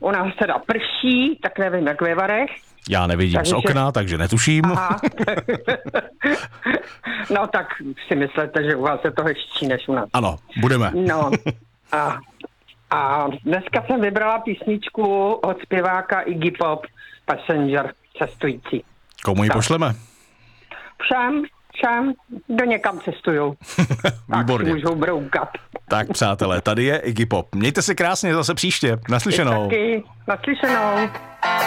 U nás teda prší, tak nevím, jak ve Varech. Já nevidím z okna, takže netuším. Aha. No tak si myslete, že u vás je to hezčí než u nás. Ano, budeme. No a dneska jsem vybrala písničku od zpěváka Iggy Pop, Passenger, cestující. Komu ji pošleme? Všem, do někam cestujou. Výborně. Tak můžou broukat. Tak přátelé, tady je Iggy Pop. Mějte se krásně zase příště. Naslyšenou. Taky, naslyšenou.